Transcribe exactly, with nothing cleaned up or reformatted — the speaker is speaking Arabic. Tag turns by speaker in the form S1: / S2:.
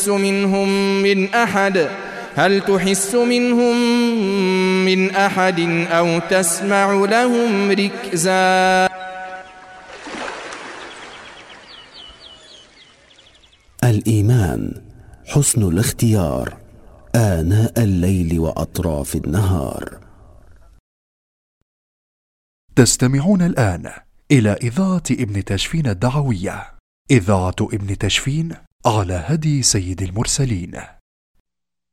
S1: تحس منهم من أحد هل تحس منهم من أحد أو تسمع لهم ركزا.
S2: الإيمان حسن الاختيار آناء الليل وأطراف النهار.
S3: تستمعون الآن إلى إذاعة ابن تشفين الدعوية، إذاعة ابن تشفين على هدي سيد المرسلين.